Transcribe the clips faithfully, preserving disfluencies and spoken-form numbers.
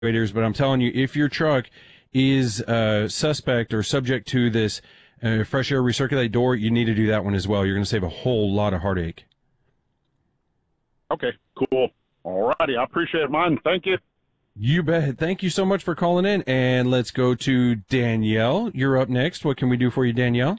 evaluators, but I'm telling you, if your truck is uh, suspect or subject to this uh, fresh air recirculate door, you need to do that one as well. You're going to save a whole lot of heartache. Okay, cool. All righty. I appreciate it, man. Thank you. You bet. Thank you so much for calling in. And let's go to Danielle. You're up next. What can we do for you, Danielle?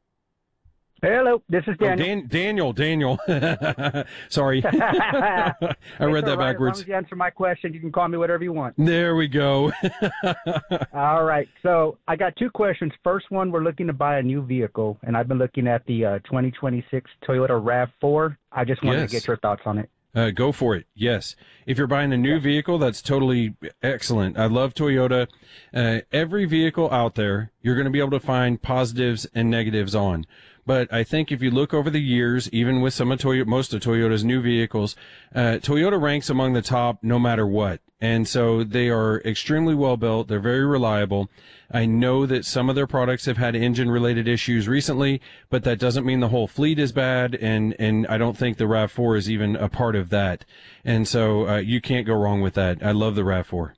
Hello, this is Daniel. Oh, Dan- Daniel, Daniel. Sorry. I read that right. backwards. As long as you answer my question, you can call me whatever you want. There we go. All right. So I got two questions. First one, we're looking to buy a new vehicle, and I've been looking at the uh, twenty twenty-six Toyota RAV four. I just wanted Yes. to get your thoughts on it. Uh, go for it. Yes. If you're buying a new Yeah. vehicle, that's totally excellent. I love Toyota. Uh, every vehicle out there, you're going to be able to find positives and negatives on. But I think if you look over the years, even with some of Toyota, most of Toyota's new vehicles, uh, Toyota ranks among the top no matter what. And so they are extremely well built. They're very reliable. I know that some of their products have had engine related issues recently, but that doesn't mean the whole fleet is bad. And, and I don't think the RAV four is even a part of that. And so, uh, you can't go wrong with that. I love the RAV four.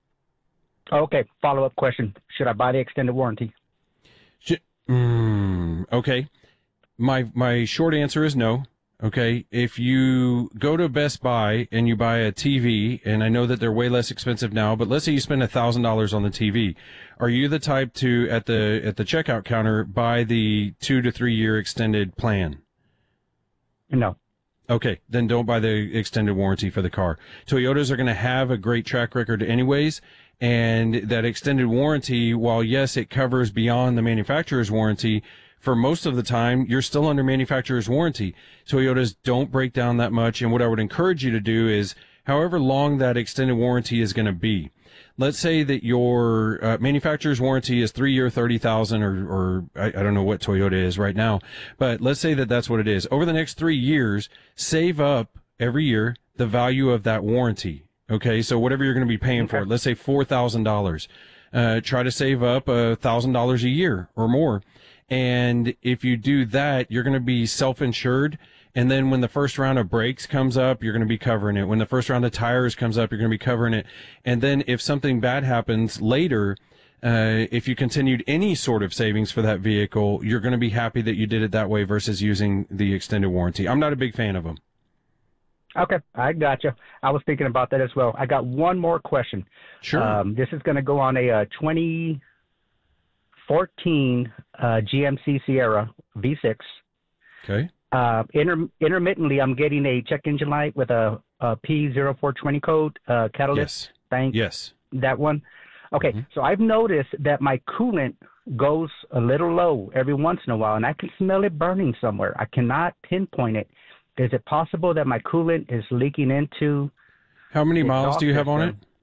Okay. Follow-up question. Should I buy the extended warranty? Sh- mm, okay. My, my short answer is no. Okay. If you go to Best Buy and you buy a T V, and I know that they're way less expensive now, but let's say you spend a thousand dollars on the T V. Are you the type to, at the, at the checkout counter, buy the two to three year extended plan? No. Okay, then don't buy the extended warranty for the car. Toyotas are going to have a great track record anyways, and that extended warranty, while yes, it covers beyond the manufacturer's warranty, for most of the time, you're still under manufacturer's warranty. Toyotas don't break down that much, and what I would encourage you to do is, however long that extended warranty is going to be, let's say that your uh, manufacturer's warranty is three year, thirty thousand, or, or I, I don't know what Toyota is right now, but let's say that that's what it is. Over the next three years, save up every year the value of that warranty. Okay, so whatever you're going to be paying Okay. for it, let's say four thousand dollars. Uh, try to save up a thousand dollars a year or more. And if you do that, you're going to be self-insured. And then when the first round of brakes comes up, you're going to be covering it. When the first round of tires comes up, you're going to be covering it. And then if something bad happens later, uh, if you continued any sort of savings for that vehicle, you're going to be happy that you did it that way versus using the extended warranty. I'm not a big fan of them. Okay, I gotcha. I was thinking about that as well. I got one more question. Sure. Um, this is going to go on a uh, twenty fourteen uh, G M C Sierra V six. Okay. Uh, inter- intermittently, I'm getting a check engine light with a, a P zero four twenty code uh, catalyst. Yes. Thank Yes. that one. Okay, Mhm. so I've noticed that my coolant goes a little low every once in a while, and I can smell it burning somewhere. I cannot pinpoint it. Is it possible that my coolant is leaking into How many the miles do you have on it? system?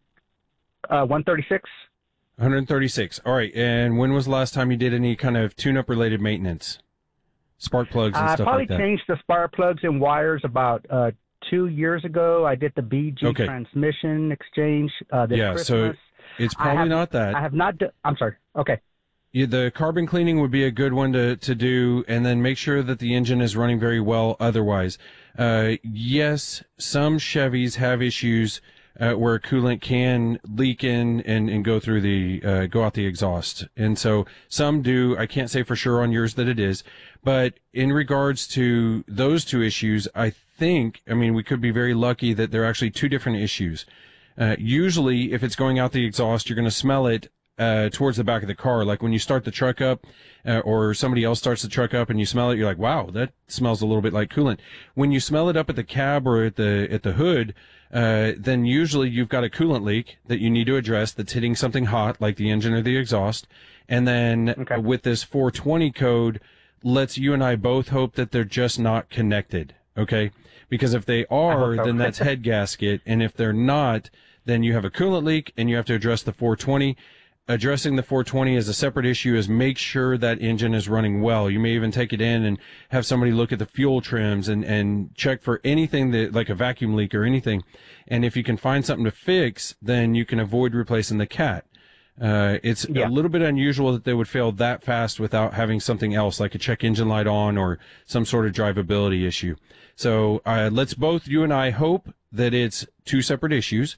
Uh, one thirty-six. one hundred thirty-six. All right. And when was the last time you did any kind of tune-up related maintenance? Spark plugs and I stuff probably like that. changed the spark plugs and wires about uh, two years ago. I did the B G Okay. transmission exchange uh, this Yeah, so Christmas. it's I probably have- not that. I have not. Do- I'm sorry. Okay. Yeah, the carbon cleaning would be a good one to, to do, and then make sure that the engine is running very well otherwise. Uh, yes, some Chevys have issues uh, where coolant can leak in and, and go through the, uh, go out the exhaust. And so some do. I can't say for sure on yours that it is. But in regards to those two issues, I think, I mean, we could be very lucky that they're actually two different issues. Uh, usually, if it's going out the exhaust, you're going to smell it uh, towards the back of the car. Like when you start the truck up, uh, or somebody else starts the truck up and you smell it, you're like, wow, that smells a little bit like coolant. When you smell it up at the cab or at the, at the hood, uh, then usually you've got a coolant leak that you need to address that's hitting something hot, like the engine or the exhaust. And then Okay. with this four twenty code, let's you and I both hope that they're just not connected. Okay. Because if they are, so. then that's head gasket. And if they're not, then you have a coolant leak and you have to address the four twenty. Addressing the four twenty as a separate issue is make sure that engine is running well. You may even take it in and have somebody look at the fuel trims and, and check for anything that, like a vacuum leak or anything. And if you can find something to fix, then you can avoid replacing the cat. Uh, it's Yeah. a little bit unusual that they would fail that fast without having something else, like a check engine light on or some sort of drivability issue. So, uh, let's both, you and I, hope that it's two separate issues.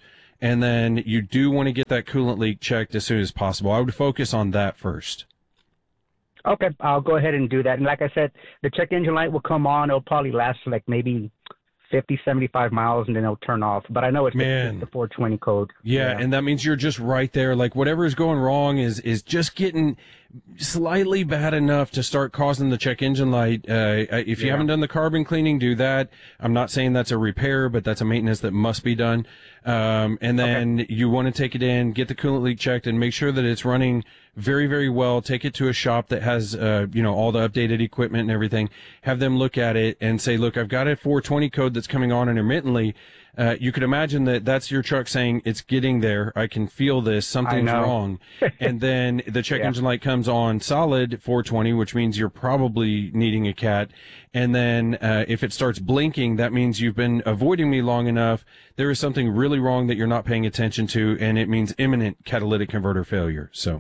And then you do want to get that coolant leak checked as soon as possible. I would focus on that first. Okay, I'll go ahead and do that. And like I said, the check engine light will come on. It'll probably last like maybe fifty, seventy-five miles, and then it'll turn off. But I know it's Man. the four twenty code. Yeah, yeah, and that means you're just right there. Like whatever is going wrong is is just getting slightly bad enough to start causing the check engine light. Uh, if you yeah. haven't done the carbon cleaning, do that. I'm not saying that's a repair, but that's a maintenance that must be done. Um, and then okay. you want to take it in, get the coolant leak checked, and make sure that it's running very, very well. Take it to a shop that has, uh, you know, all the updated equipment and everything. Have them look at it and say, look, I've got a four twenty code that's coming on intermittently. Uh, you could imagine that that's your truck saying it's getting there. I can feel this. Something's wrong. And then the check yeah. engine light comes on solid four twenty, which means you're probably needing a cat. And then uh, if it starts blinking, that means you've been avoiding me long enough. There is something really wrong that you're not paying attention to, and it means imminent catalytic converter failure. So.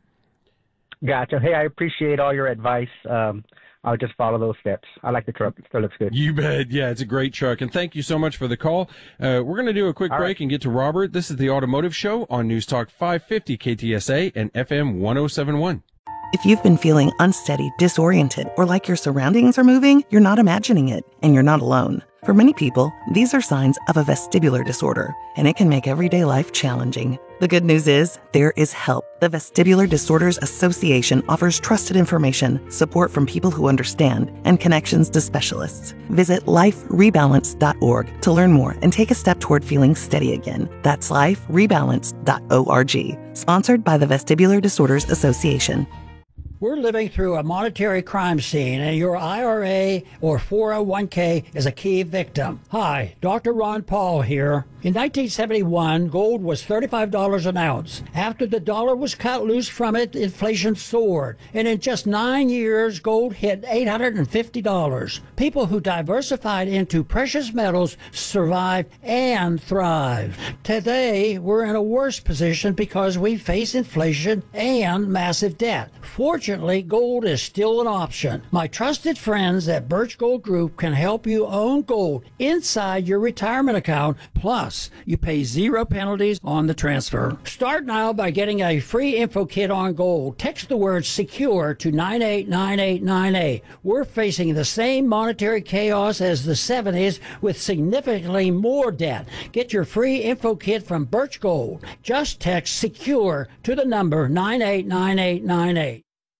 Gotcha. Hey, I appreciate all your advice. Um, I'll just follow those steps. I like the truck. It still looks good. You bet. Yeah, it's a great truck. And thank you so much for the call. Uh, we're going to do a quick All break right. and get to Robert. This is the Automotive Show on News Talk five fifty K T S A and F M one oh seven point one. If you've been feeling unsteady, disoriented, or like your surroundings are moving, you're not imagining it, and you're not alone. For many people, these are signs of a vestibular disorder, and it can make everyday life challenging. The good news is there is help. The Vestibular Disorders Association offers trusted information, support from people who understand, and connections to specialists. Visit life rebalance dot org to learn more and take a step toward feeling steady again. That's life rebalance dot org. Sponsored by the Vestibular Disorders Association. We're living through a monetary crime scene, and your I R A or four oh one k is a key victim. Hi, Doctor Ron Paul here. In nineteen seventy-one, gold was thirty-five dollars an ounce. After the dollar was cut loose from it, inflation soared. And in just nine years, gold hit eight hundred fifty dollars. People who diversified into precious metals survived and thrived. Today, we're in a worse position because we face inflation and massive debt. Fortunately, gold is still an option. My trusted friends at Birch Gold Group can help you own gold inside your retirement account. Plus, you pay zero penalties on the transfer. Start now by getting a free info kit on gold. Text the word SECURE to nine eight nine eight nine eight. We're facing the same monetary chaos as the seventies with significantly more debt. Get your free info kit from Birch Gold. Just text SECURE to the number nine eight nine eight nine eight.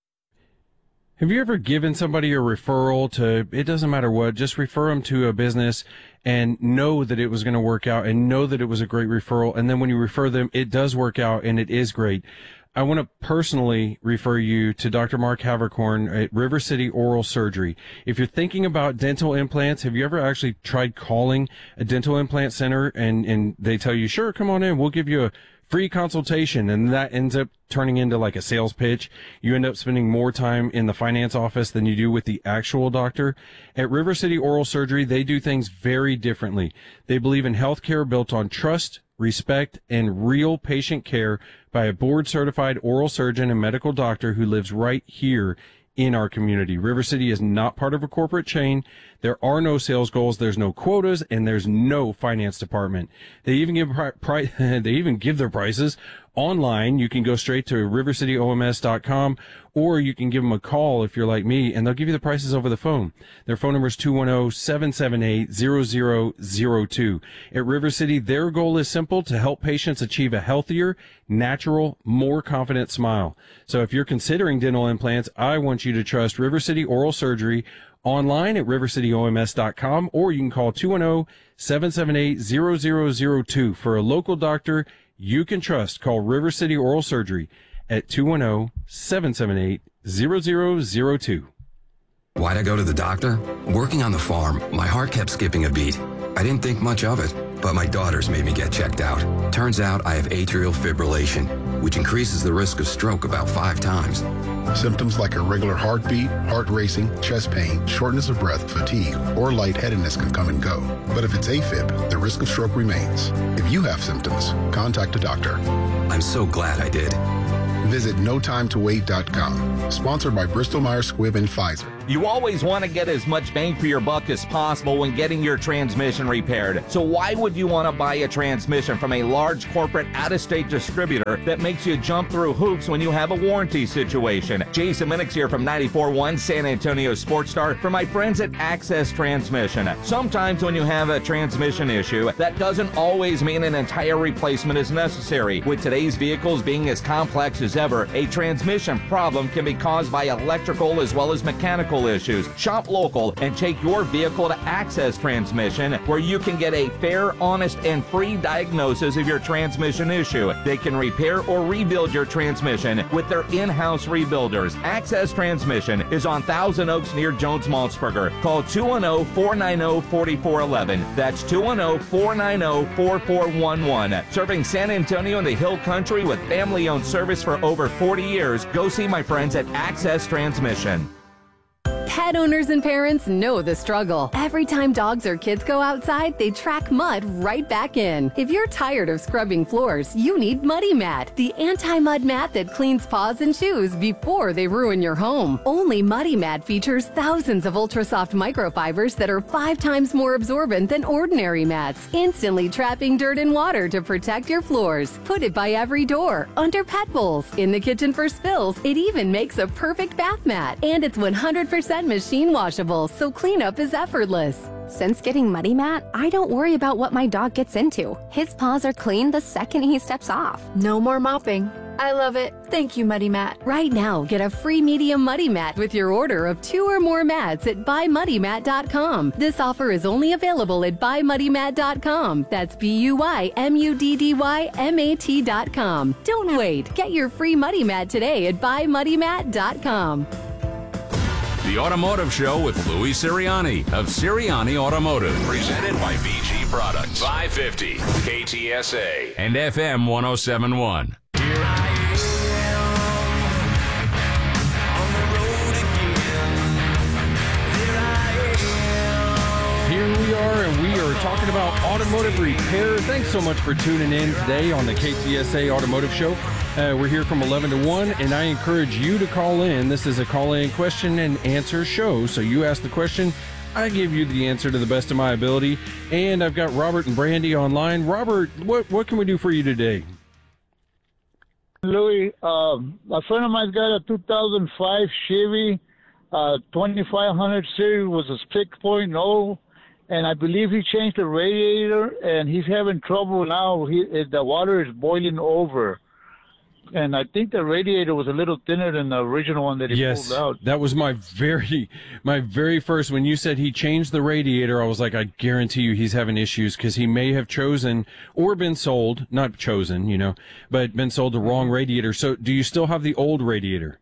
Have you ever given somebody a referral to, it doesn't matter what, just refer them to a business and know that it was going to work out and know that it was a great referral. And then when you refer them, it does work out and it is great. I want to personally refer you to Doctor Mark Havercorn at River City Oral Surgery. If you're thinking about dental implants, have you ever actually tried calling a dental implant center and, and they tell you, sure, come on in, we'll give you a free consultation, and that ends up turning into like a sales pitch. You end up spending more time in the finance office than you do with the actual doctor. At River City Oral Surgery, they do things very differently. They believe in healthcare built on trust, respect, and real patient care by a board-certified oral surgeon and medical doctor who lives right here in our community. River City is not part of a corporate chain. There are no sales goals, there's no quotas, and there's no finance department. They even give pri- pri- they even give their prices online. You can go straight to river city O M S dot com, or you can give them a call if you're like me, and they'll give you the prices over the phone. Their phone number is two one zero, seven seven eight, zero zero zero two. At River City, their goal is simple: to help patients achieve a healthier, natural, more confident smile. So if you're considering dental implants, I want you to trust River City Oral Surgery online at river city O M S dot com, or you can call two one zero, seven seven eight, zero zero zero two. For a local doctor you can trust, call River City Oral Surgery at two one zero, seven seven eight, zero zero zero two. Why'd I go to the doctor? Working on the farm, my heart kept skipping a beat. I didn't think much of it, but my daughters made me get checked out. Turns out I have atrial fibrillation, which increases the risk of stroke about five times. Symptoms like irregular heartbeat, heart racing, chest pain, shortness of breath, fatigue, or lightheadedness can come and go. But if it's AFib, the risk of stroke remains. If you have symptoms, contact a doctor. I'm so glad I did. Visit no time to wait dot com. Sponsored by Bristol Myers Squibb and Pfizer. You always want to get as much bang for your buck as possible when getting your transmission repaired. So why would you want to buy a transmission from a large corporate out-of-state distributor that makes you jump through hoops when you have a warranty situation? Jason Minix here from ninety-four point one San Antonio Sports Star for my friends at Access Transmission. Sometimes when you have a transmission issue, that doesn't always mean an entire replacement is necessary. With today's vehicles being as complex as ever, a transmission problem can be caused by electrical as well as mechanical issues. Shop local and take your vehicle to Access Transmission, where you can get a fair, honest, and free diagnosis of your transmission issue. They can repair or rebuild your transmission with their in-house rebuilders. Access Transmission is on Thousand Oaks near Jones Maltsberger. Call two one zero, four nine zero, four four one one. That's two one zero, four nine zero, four four one one. Serving San Antonio and the Hill Country with family-owned service for over forty years. Go see my friends at Access Transmission. Pet owners and parents know the struggle. Every time dogs or kids go outside, they track mud right back in. If you're tired of scrubbing floors, you need Muddy Mat, the anti-mud mat that cleans paws and shoes before they ruin your home. Only Muddy Mat features thousands of ultra-soft microfibers that are five times more absorbent than ordinary mats, instantly trapping dirt and water to protect your floors. Put it by every door, under pet bowls, in the kitchen for spills. It even makes a perfect bath mat, and it's one hundred percent machine washable, so cleanup is effortless. Since getting Muddy Mat, I don't worry about what my dog gets into. His paws are clean the second he steps off. No more mopping. I love it. Thank you, Muddy Mat. Right now, get a free medium Muddy Mat with your order of two or more mats at buy muddy mat dot com. This offer is only available at buy muddy mat dot com. That's B U Y M U D D Y M A T dot com. Don't wait. Get your free Muddy Mat today at buy muddy mat dot com. The Automotive Show with Louis Sirianni of Sirianni Automotive. Presented by V G Products. five fifty K T S A and F M one oh seven point one. Here I am on the road again. Here I am. Here we are, and we are talking about automotive repair. Thanks so much for tuning in today on the K T S A Automotive Show. Uh, we're here from eleven to one, and I encourage you to call in. This is a call-in question and answer show. So you ask the question, I give you the answer to the best of my ability. And I've got Robert and Brandy online. Robert, what what can we do for you today? Louis, um, a friend of mine's got a two thousand five Chevy uh, twenty-five hundred series, was a six point oh, and I believe he changed the radiator, and he's having trouble now. He, the water is boiling over. And I think the radiator was a little thinner than the original one that he yes, pulled out. That was my very, my very first, when you said he changed the radiator, I was like, I guarantee you he's having issues because he may have chosen or been sold, not chosen, you know, but been sold the wrong radiator. So do you still have the old radiator?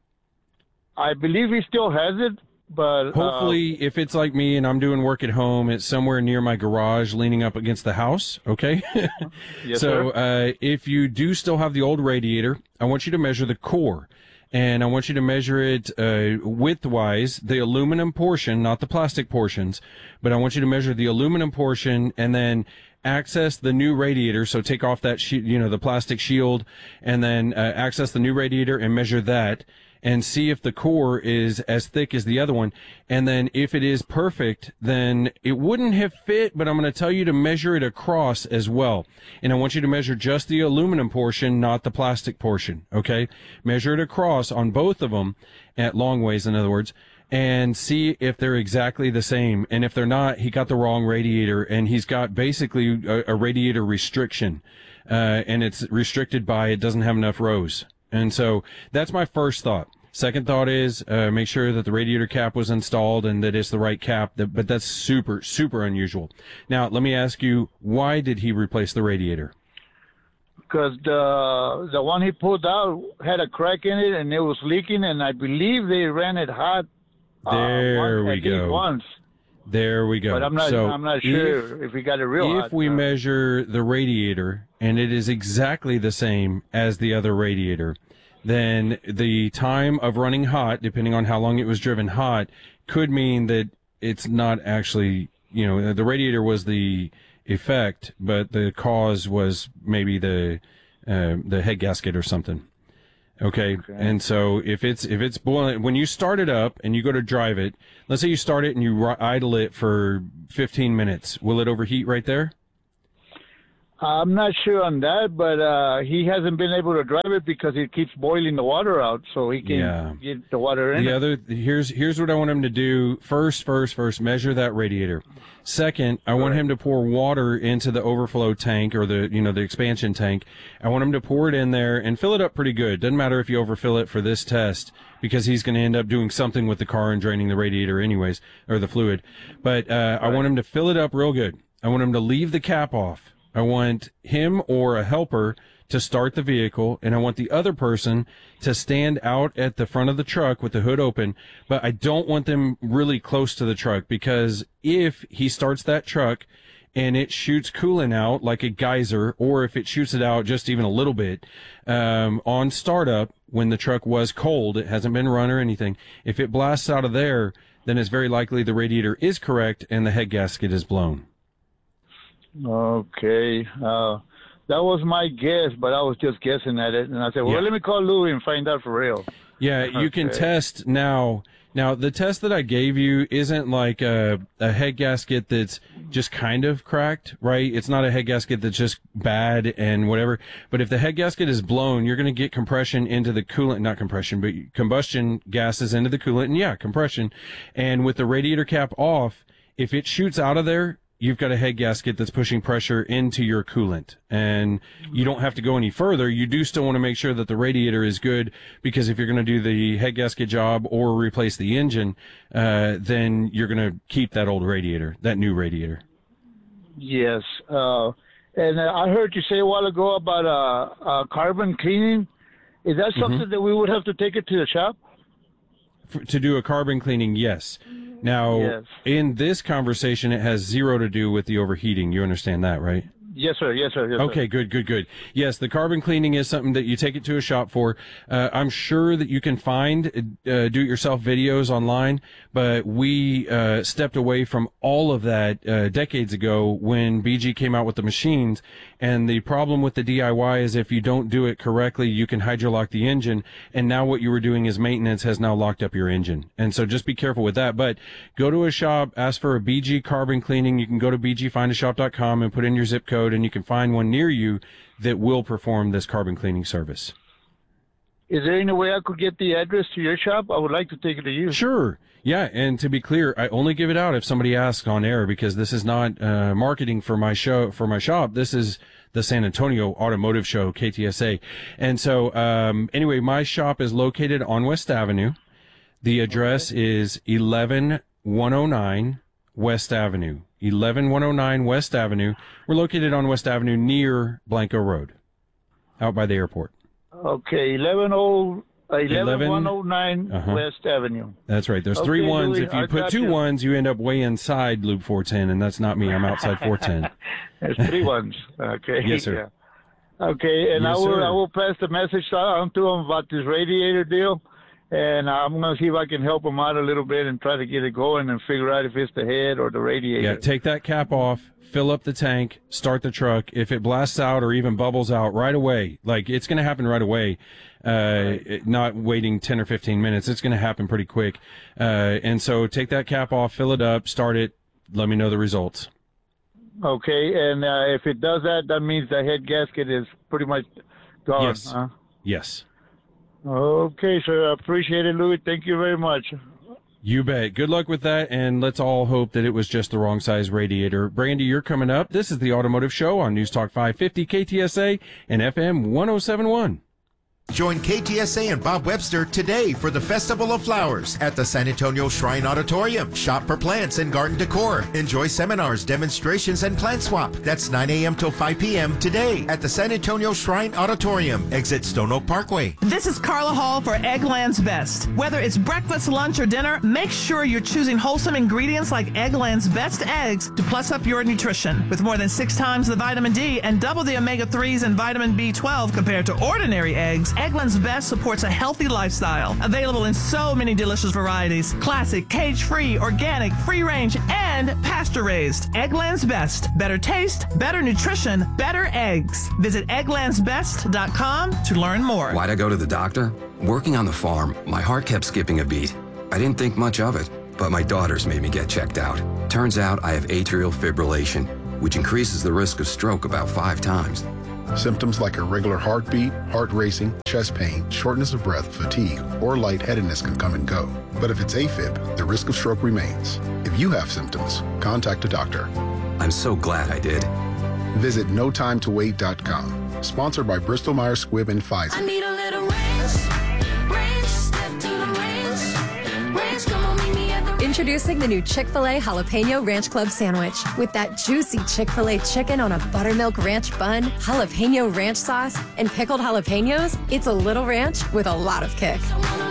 I believe he still has it, but... Hopefully, uh, if it's like me and I'm doing work at home, it's somewhere near my garage leaning up against the house, okay? Yes, so sir. Uh, if you do still have the old radiator, I want you to measure the core. And I want you to measure it uh, width-wise, the aluminum portion, not the plastic portions, but I want you to measure the aluminum portion and then access the new radiator. So take off that, she- you know, the plastic shield, and then uh, access the new radiator and measure that, and see if the core is as thick as the other one. And then if it is perfect, then it wouldn't have fit, but I'm going to tell you to measure it across as well. And I want you to measure just the aluminum portion, not the plastic portion, okay? Measure it across on both of them, at long ways, in other words, and see if they're exactly the same. And if they're not, he got the wrong radiator, and he's got basically a, a radiator restriction, uh, and it's restricted by it doesn't have enough rows. And so that's my first thought. Second thought is uh, make sure that the radiator cap was installed and that it's the right cap, that, but that's super, super unusual. Now, let me ask you, why did he replace the radiator? Because the, the one he pulled out had a crack in it and it was leaking, and I believe they ran it hot. There uh, one, we at least go. Once. There we go. But I'm not, so I'm not sure if, if we got it real If hot. we uh, measure the radiator and it is exactly the same as the other radiator, then the time of running hot, depending on how long it was driven hot, could mean that it's not actually, you know, the radiator was the effect, but the cause was maybe the uh, the head gasket or something. Okay? okay. And so if it's if it's boiling, when you start it up and you go to drive it, let's say you start it and you idle it for fifteen minutes, will it overheat right there? I'm not sure on that, but uh, he hasn't been able to drive it because it keeps boiling the water out, so he can yeah. get the water in. The it. other here's here's what I want him to do. First, first, first, measure that radiator. Second, I want him to pour water into the overflow tank or the you know the expansion tank. I want him to pour it in there and fill it up pretty good. Doesn't matter if you overfill it for this test because he's going to end up doing something with the car and draining the radiator anyways or the fluid. But uh, right. I want him to fill it up real good. I want him to leave the cap off. I want him or a helper to start the vehicle, and I want the other person to stand out at the front of the truck with the hood open, but I don't want them really close to the truck because if he starts that truck and it shoots coolant out like a geyser, or if it shoots it out just even a little bit um, on startup when the truck was cold, it hasn't been run or anything, if it blasts out of there, then it's very likely the radiator is correct and the head gasket is blown. Okay. Uh, that was my guess, but I was just guessing at it. And I said, well, yeah. let me call Louie and find out for real. Yeah, you okay. can test now. Now, the test that I gave you isn't like a, a head gasket that's just kind of cracked, right? It's not a head gasket that's just bad and whatever. But if the head gasket is blown, you're going to get compression into the coolant, not compression, but combustion gases into the coolant. And yeah, compression. And with the radiator cap off, if it shoots out of there, you've got a head gasket that's pushing pressure into your coolant, and you don't have to go any further. You do still want to make sure that the radiator is good, because if you're going to do the head gasket job or replace the engine, uh, then you're going to keep that old radiator, that new radiator. Yes. Uh, and uh, I heard you say a while ago about uh, uh, carbon cleaning. Is that something mm-hmm. that we would have to take it to the shop? For, to do a carbon cleaning, yes. Now, yes. in this conversation, it has zero to do with the overheating. You understand that, right? Yes, sir. Yes, sir. Yes, okay, sir. good, good, good. Yes, the carbon cleaning is something that you take it to a shop for. Uh, I'm sure that you can find uh, do-it-yourself videos online, but we uh, stepped away from all of that uh, decades ago when B G came out with the machines. And the problem with the D I Y is if you don't do it correctly, you can hydrolock the engine. And now what you were doing is maintenance has now locked up your engine. And so just be careful with that. But go to a shop, ask for a B G carbon cleaning. You can go to b g find a shop dot com and put in your zip code, and you can find one near you that will perform this carbon cleaning service. Is there any way I could get the address to your shop? I would like to take it to you. Sure. Yeah, and to be clear, I only give it out if somebody asks on air, because this is not uh, marketing for my show, for my shop. This is the San Antonio Automotive Show, K T S A. And so, um, anyway, my shop is located on West Avenue. The address okay. is eleven one oh nine West Avenue. eleven one oh nine West Avenue. We're located on West Avenue near Blanco Road, out by the airport. Okay, eleven one oh nine uh-huh. West Avenue. That's right. There's okay, three ones. Louis, if you I put two you. ones, you end up way inside Loop four ten, and that's not me. I'm outside four ten. There's three ones. Okay. Yes, sir. Yeah. Okay, and yes, I will sir. I will pass the message on to them about this radiator deal. And I'm going to see if I can help them out a little bit and try to get it going and figure out if it's the head or the radiator. Yeah, take that cap off, fill up the tank, start the truck. If it blasts out or even bubbles out right away, like it's going to happen right away, uh, right. not waiting ten or fifteen minutes. It's going to happen pretty quick. Uh, and so take that cap off, fill it up, start it. Let me know the results. Okay, and uh, if it does that, that means the head gasket is pretty much gone. Yes. Huh? Yes. Okay, sir. I appreciate it, Louis. Thank you very much. You bet. Good luck with that, and let's all hope that it was just the wrong size radiator. Brandy, you're coming up. This is the Automotive Show on News Talk five fifty K T S A and F M one oh seven point one. Join K T S A and Bob Webster today for the Festival of Flowers at the San Antonio Shrine Auditorium. Shop for plants and garden decor. Enjoy seminars, demonstrations, and plant swap. That's nine a.m. till five p.m. today at the San Antonio Shrine Auditorium. Exit Stone Oak Parkway. This is Carla Hall for Eggland's Best. Whether it's breakfast, lunch, or dinner, make sure you're choosing wholesome ingredients like Eggland's Best eggs to plus up your nutrition. With more than six times the vitamin D and double the omega threes and vitamin B twelve compared to ordinary eggs, Eggland's Best supports a healthy lifestyle. Available in so many delicious varieties. Classic, cage-free, organic, free-range, and pasture-raised. Eggland's Best. Better taste, better nutrition, better eggs. Visit egglands best dot com to learn more. Why'd I go to the doctor? Working on the farm, my heart kept skipping a beat. I didn't think much of it, but my daughters made me get checked out. Turns out I have atrial fibrillation, which increases the risk of stroke about five times. Symptoms like irregular heartbeat, heart racing, chest pain, shortness of breath, fatigue, or lightheadedness can come and go. But if it's AFib, the risk of stroke remains. If you have symptoms, contact a doctor. I'm so glad I did. Visit no time to wait dot com. Sponsored by Bristol Myers Squibb and Pfizer. I need a little range, range, step to the range, range, come on, meet me at the Introducing the new Chick-fil-A Jalapeno Ranch Club Sandwich. With that juicy Chick-fil-A chicken on a buttermilk ranch bun, jalapeno ranch sauce, and pickled jalapenos, it's a little ranch with a lot of kick.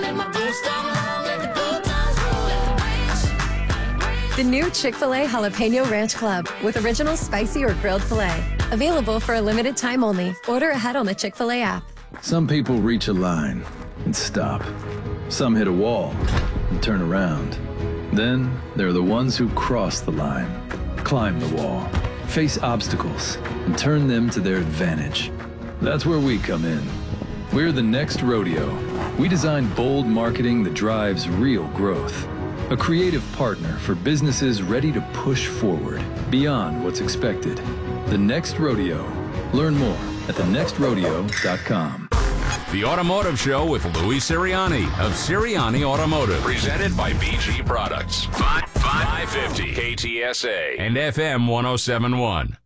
The new Chick-fil-A Jalapeno Ranch Club with original spicy or grilled filet. Available for a limited time only. Order ahead on the Chick-fil-A app. Some people reach a line and stop. Some hit a wall and turn around. Then there are the ones who cross the line, climb the wall, face obstacles, and turn them to their advantage. That's where we come in. We're the Next Rodeo. We design bold marketing that drives real growth. A creative partner for businesses ready to push forward beyond what's expected. The Next Rodeo. Learn more at the next rodeo dot com. The Automotive Show with Louis Sirianni of Sirianni Automotive. Presented by B G Products. five fifty K T S A and F M one oh seven point one.